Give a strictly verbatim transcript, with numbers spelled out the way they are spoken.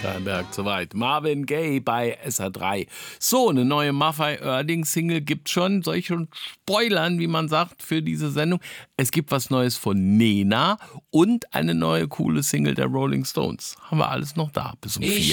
Steinberg soweit. Marvin Gaye bei S R drei. So, eine neue Maffei Oerding-Single gibt's schon. Soll ich schon spoilern, wie man sagt, für diese Sendung? Es gibt was Neues von Nena und eine neue coole Single der Rolling Stones. Haben wir alles noch da bis um vier.